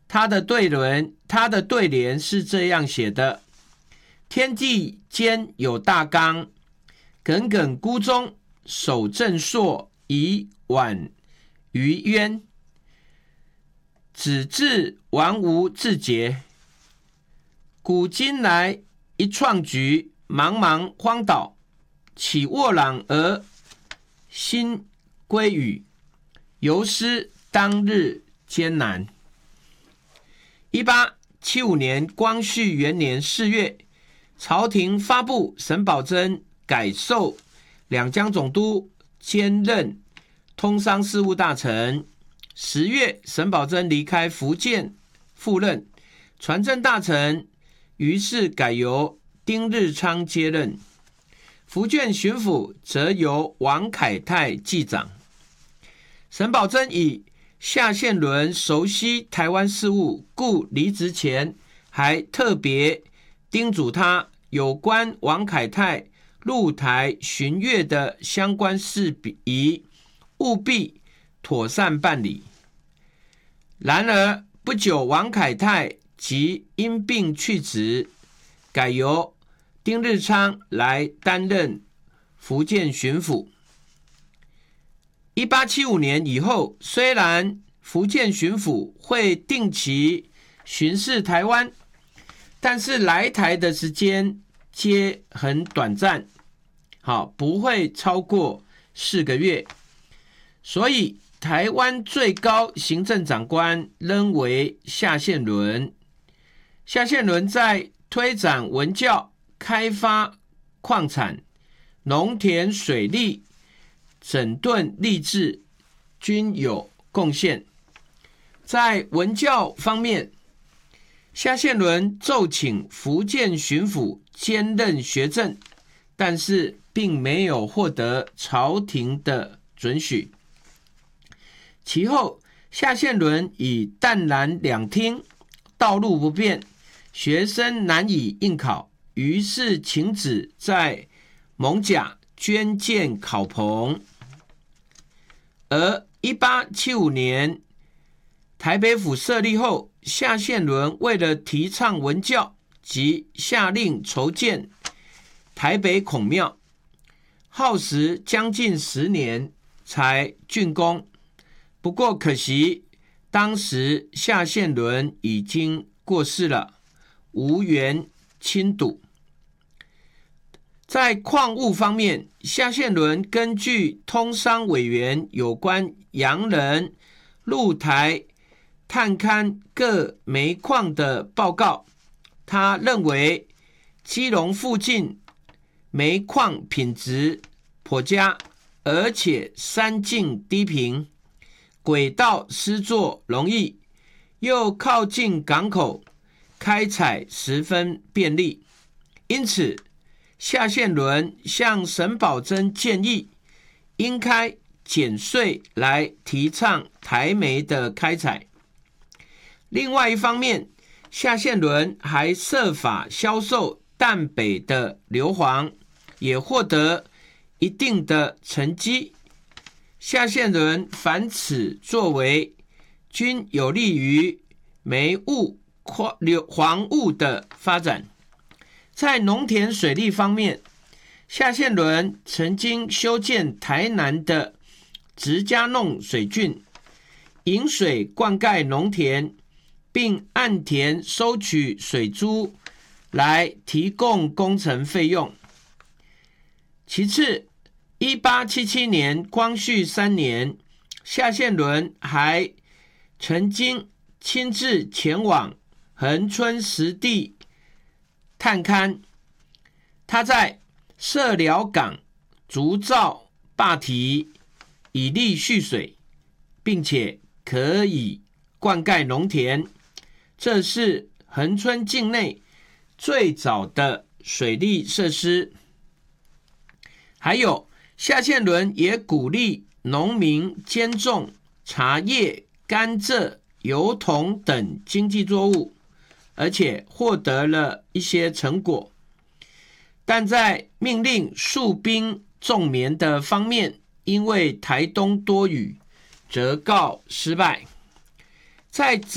他的对联是这样写的：天地间有大纲，耿耿孤忠，守正朔，以婉于渊。只治玩无自节，古今来一创举，茫茫荒岛，起沃朗而心归宇，犹思当日艰难。1875年光绪元年4月，朝廷发布沈葆桢改授两江总督，兼任通商事务大臣。10月，沈葆桢离开福建赴任船政大臣，于是改由丁日昌接任。福建巡抚则由王凯泰继掌。沈葆桢以夏宪伦熟悉台湾事务，故离职前还特别叮嘱他有关王凯泰入台巡阅的相关事宜，务必妥善办理。然而不久，王凯泰即因病去职，改由丁日昌来担任福建巡抚。1875年以后，虽然福建巡抚会定期巡视台湾，但是来台的时间皆很短暂，不会超过4个月。所以台湾最高行政长官仍为夏宪伦。夏宪伦在推展文教、开发矿产、农田水利、整顿吏治均有贡献。在文教方面，夏宪伦奏请福建巡抚兼任学政，但是并没有获得朝廷的准许。其后，夏宪伦以淡蓝两厅道路不便，学生难以应考，于是请旨在艋舺捐建考棚。而1875年台北府设立后，夏宪伦为了提倡文教，即下令筹建台北孔庙，耗时将近10年才竣工。不过可惜，当时夏宪伦已经过世了，无缘亲睹。在矿物方面，夏宪伦根据通商委员有关洋人入台探勘各煤矿的报告，他认为基隆附近煤矿品质颇佳，而且山径低平，轨道施作容易，又靠近港口，开采十分便利。因此夏宪伦向沈葆桢建议，应开减税来提倡台煤的开采。另外一方面，夏宪伦还设法销售淡北的硫磺，也获得一定的成绩。夏宪伦凡此作为，均有利于煤物、黄物的发展。在农田水利方面，夏宪伦曾经修建台南的直家弄水圳，引水灌溉农田，并按田收取水租来提供工程费用。其次，1877年光绪3年，夏宪伦还曾经亲自前往恒春实地探勘，他在社寮港筑造坝堤，以利蓄水，并且可以灌溉农田。这是恒春境内最早的水利设施。还有，夏宪伦也鼓励农民兼种茶叶、甘蔗、油桐等经济作物，而且获得了一些成果。但在命令戍兵种棉的方面，因为台东多雨，则告失败。在